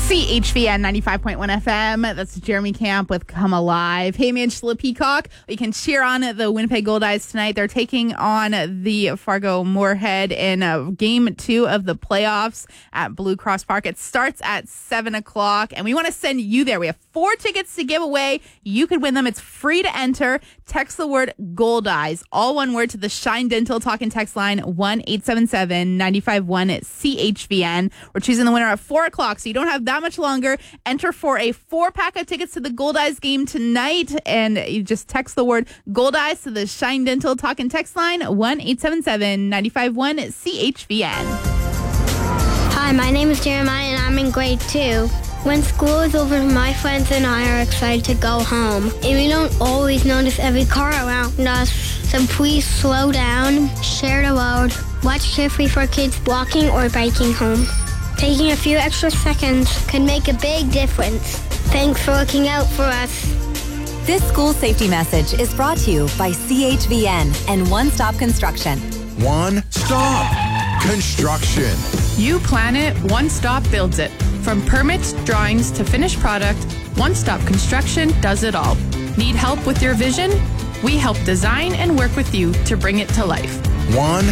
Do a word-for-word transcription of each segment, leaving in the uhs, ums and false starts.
C H V N ninety-five point one F M. That's Jeremy Camp with Come Alive. Hey, Angela Peacock. You can cheer on the Winnipeg Goldeyes tonight. They're taking on the Fargo Moorhead in uh, game two of the playoffs at Blue Cross Park. It starts at seven o'clock, and we want to send you there. We have four tickets to give away. You could win them. It's free to enter. Text the word Goldeyes, all one word, to the Shine Dental Talk and Text line one eight seven seven, nine five one, C H V N. We're choosing the winner at four o'clock, so you don't have that much longer. Enter for a four-pack of tickets to the Goldeyes game tonight, and you just text the word Goldeyes to the Shine Dental Talk and Text line one eight seven seven, nine five one, C H V N. Hi, my name is Jeremiah, and I'm in grade two. When school is over, my friends and I are excited to go home. And we don't always notice every car around us, so please slow down, share the road, watch carefully for kids walking or biking home. Taking a few extra seconds can make a big difference. Thanks for looking out for us. This school safety message is brought to you by C H V N and One Stop Construction. One Stop Construction. You plan it, One Stop builds it. From permits, drawings to finished product, One Stop Construction does it all. Need help with your vision? We help design and work with you to bring it to life. One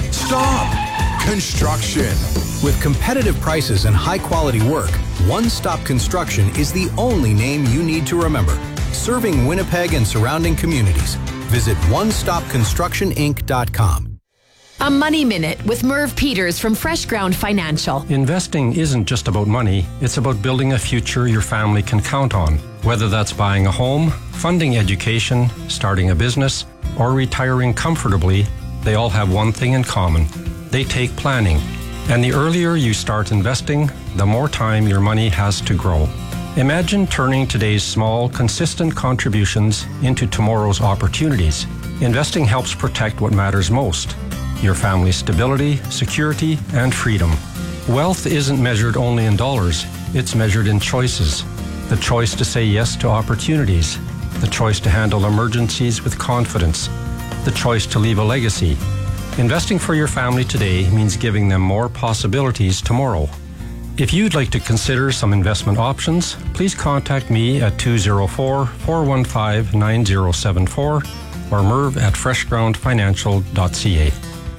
Stop Construction. With competitive prices and high-quality work, One Stop Construction is the only name you need to remember. Serving Winnipeg and surrounding communities. Visit one stop construction inc dot com. A Money Minute with Merv Peters from Fresh Ground Financial. Investing isn't just about money. It's about building a future your family can count on. Whether that's buying a home, funding education, starting a business, or retiring comfortably, they all have one thing in common. They take planning. And the earlier you start investing, the more time your money has to grow. Imagine turning today's small, consistent contributions into tomorrow's opportunities. Investing helps protect what matters most: your family's stability, security, and freedom. Wealth isn't measured only in dollars. It's measured in choices. The choice to say yes to opportunities. The choice to handle emergencies with confidence. The choice to leave a legacy. Investing for your family today means giving them more possibilities tomorrow. If you'd like to consider some investment options, please contact me at two oh four, four one five, nine oh seven four or merv at fresh ground financial dot c a.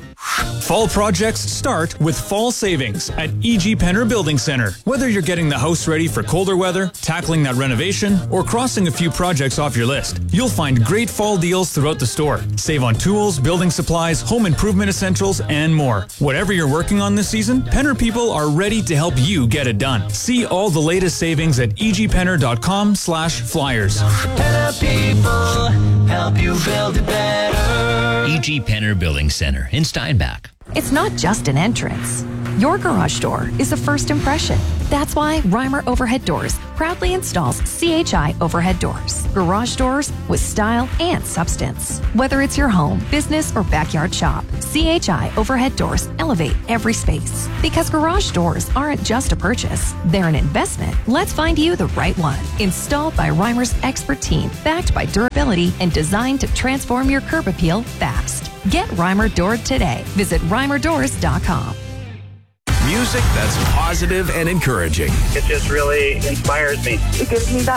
Fall projects start with fall savings at E G. Penner Building Center. Whether you're getting the house ready for colder weather, tackling that renovation, or crossing a few projects off your list, you'll find great fall deals throughout the store. Save on tools, building supplies, home improvement essentials, and more. Whatever you're working on this season, Penner people are ready to help you get it done. See all the latest savings at e g penner dot com slash flyers. Penner people help you build it better. E G. Penner Building Center in Steinbach. It's not just an entrance. Your garage door is a first impression. That's why Reimer Overhead Doors proudly installs C H I overhead doors. Garage doors with style and substance. Whether it's your home, business, or backyard shop, C H I overhead doors elevate every space. Because garage doors aren't just a purchase, they're an investment. Let's find you the right one. Installed by Reimer's expert team, backed by durability and designed to transform your curb appeal fast. Get Reimer Doored today. Visit reimer doors dot com. Music that's positive and encouraging. It just really inspires me. It gives me that